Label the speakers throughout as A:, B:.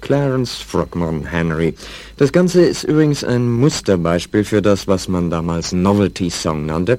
A: Clarence Frogmore Henry. Das Ganze ist übrigens ein Musterbeispiel für das, was man damals Novelty Song nannte.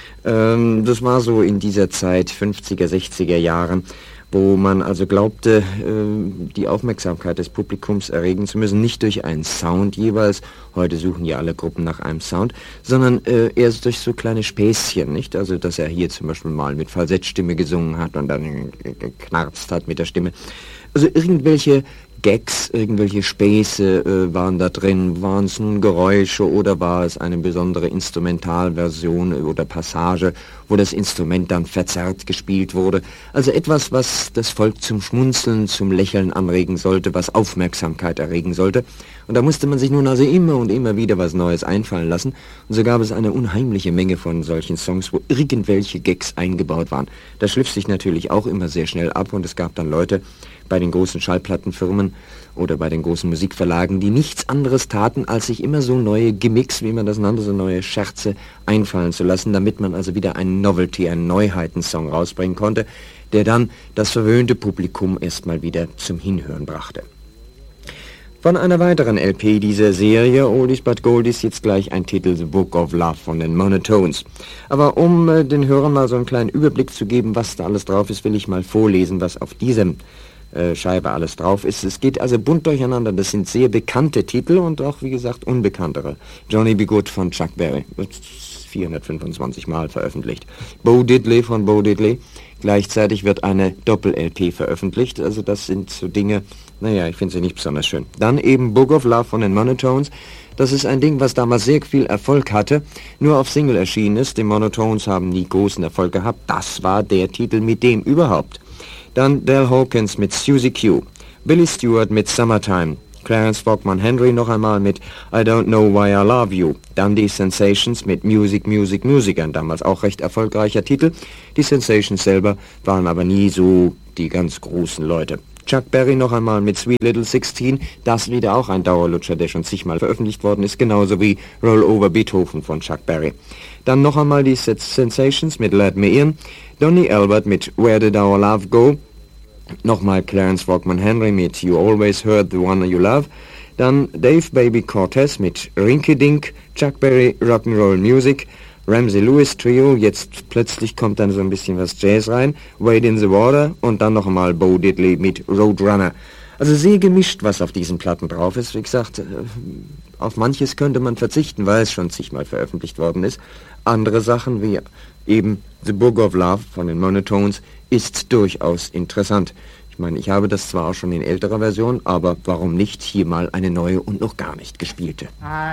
A: Das war so in dieser Zeit, 50er, 60er Jahren, wo man also glaubte, die Aufmerksamkeit des Publikums erregen zu müssen, nicht durch einen Sound jeweils, heute suchen ja alle Gruppen nach einem Sound, sondern eher durch so kleine Späßchen, nicht? Also, dass er hier zum Beispiel mal mit Falsettstimme gesungen hat und dann geknarzt hat mit der Stimme. Also irgendwelche Gags, irgendwelche Späße waren da drin. Waren es nun Geräusche oder war es eine besondere Instrumentalversion oder Passage, wo das Instrument dann verzerrt gespielt wurde? Also etwas, was das Volk zum Schmunzeln, zum Lächeln anregen sollte, was Aufmerksamkeit erregen sollte. Und da musste man sich nun also immer und immer wieder was Neues einfallen lassen. Und so gab es eine unheimliche Menge von solchen Songs, wo irgendwelche Gags eingebaut waren. Das schliff sich natürlich auch immer sehr schnell ab und es gab dann Leute bei den großen Schallplattenfirmen oder bei den großen Musikverlagen, die nichts anderes taten, als sich immer so neue Gimmicks, wie man das nannte, so neue Scherze einfallen zu lassen, damit man also wieder einen Novelty, einen Neuheitensong rausbringen konnte, der dann das verwöhnte Publikum erstmal wieder zum Hinhören brachte. Von einer weiteren LP dieser Serie, Oldies but Goldies, jetzt gleich ein Titel, The Book of Love von den Monotones. Aber um den Hörern mal so einen kleinen Überblick zu geben, was da alles drauf ist, will ich mal vorlesen, was auf diesem Scheibe alles drauf ist. Es geht also bunt durcheinander. Das sind sehr bekannte Titel und auch, wie gesagt, unbekanntere. Johnny B. Goode von Chuck Berry, wird 425 Mal veröffentlicht. Bo Diddley von Bo Diddley. Gleichzeitig wird eine Doppel-LP veröffentlicht. Also das sind so Dinge, naja, ich finde sie nicht besonders schön. Dann eben Book of Love von den Monotones. Das ist ein Ding, was damals sehr viel Erfolg hatte, nur auf Single erschienen ist. Die Monotones haben nie großen Erfolg gehabt. Das war der Titel mit dem überhaupt. Dann Del Hawkins mit Susie Q, Billy Stewart mit Summertime, Clarence Frogmore Henry noch einmal mit I Don't Know Why I Love You, dann die Sensations mit Music, Music, Music, ein damals auch recht erfolgreicher Titel. Die Sensations selber waren aber nie so die ganz großen Leute. Chuck Berry noch einmal mit Sweet Little 16, das wieder auch ein Dauerlutscher, der schon zigmal veröffentlicht worden ist, genauso wie Roll Over Beethoven von Chuck Berry. Dann noch einmal die Sensations mit Let Me In, Donny Elbert mit Where Did Our Love Go, nochmal Clarence Frogmore Henry mit You Always Heard the One You Love, dann Dave Baby Cortez mit Rinky Dink, Chuck Berry Rock'n'Roll Music, Ramsey Lewis Trio, jetzt plötzlich kommt dann so ein bisschen was Jazz rein, Wade in the Water und dann noch einmal Bo Diddley mit Roadrunner. Also sehr gemischt, was auf diesen Platten drauf ist. Wie gesagt, auf manches könnte man verzichten, weil es schon zigmal veröffentlicht worden ist. Andere Sachen, wie eben The Book of Love von den Monotones, ist durchaus interessant. Ich meine, ich habe das zwar auch schon in älterer Version, aber warum nicht hier mal eine neue und noch gar nicht gespielte.